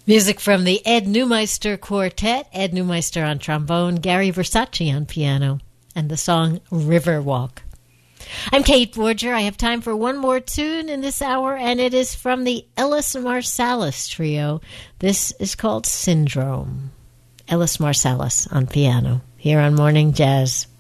Music from the Ed Neumeister Quartet, Ed Neumeister on trombone, Gary Versace on piano, and the song Riverwalk. I'm Kate Borger. I have time for one more tune in this hour, and it is from the Ellis Marsalis Trio. This is called Syndrome. Ellis Marsalis on piano, here on Morning Jazz.